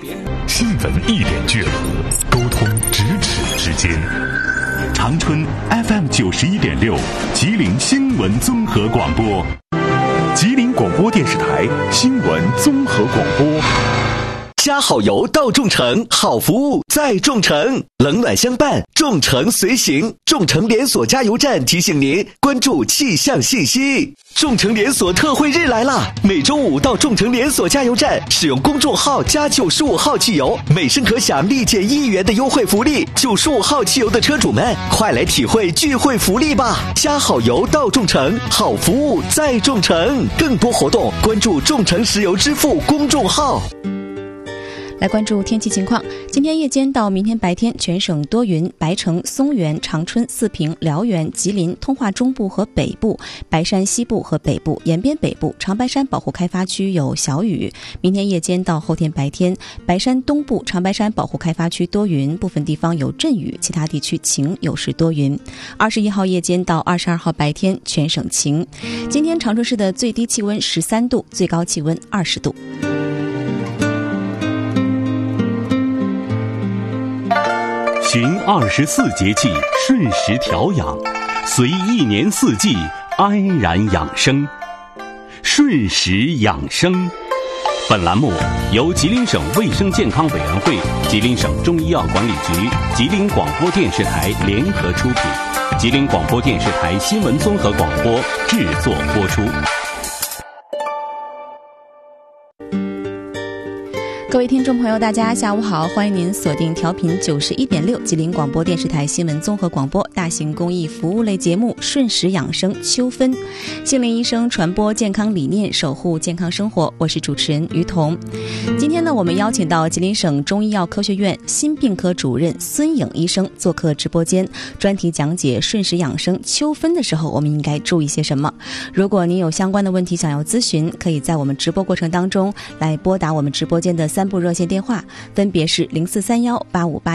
新闻一点聚合，沟通咫尺之间。长春 FM91.6，吉林新闻综合广播，吉林广播电视台新闻综合广播。 加好油到众诚，好服务在众诚，冷暖相伴，众诚随行。众诚连锁加油站提醒您关注气象信息。众诚连锁特惠日来啦！每周五到众诚连锁加油站，使用公众号加95号汽油，每升可享立减1元的优惠福利。95号汽油的车主们，快来体会聚会福利吧！加好油到众诚，好服务在众诚。更多活动关注众诚石油支付公众号。 来关注天气情况。今天夜间到明天白天，全省多云，白城、松原、长春、四平、辽源、吉林、通化中部和北部、白山西部和北部、延边北部、长白山保护开发区有小雨。明天夜间到后天白天，白山东部、长白山保护开发区多云，部分地方有阵雨，其他地区晴，有时多云。21号夜间到22号白天，全省晴。今天长春市的最低气温13度，最高气温20度。 循24节气，顺时调养，随一年四季，安然养生。顺时养生。本栏目由吉林省卫生健康委员会、吉林省中医药管理局、吉林广播电视台联合出品，吉林广播电视台新闻综合广播制作播出。 各位听众朋友，大家下午好，欢迎您锁定调频91.6吉林广播电视台新闻综合广播大型公益服务类节目《顺时养生秋分》，杏林医生传播健康理念，守护健康生活。我是主持人于彤。今天呢，我们邀请到吉林省中医药科学院心病科主任孙颖医生做客直播间，专题讲解顺时养生秋分的时候我们应该注意些什么。如果您有相关的问题想要咨询，可以在我们直播过程当中来拨打我们直播间的3部热线电话，分别是04318581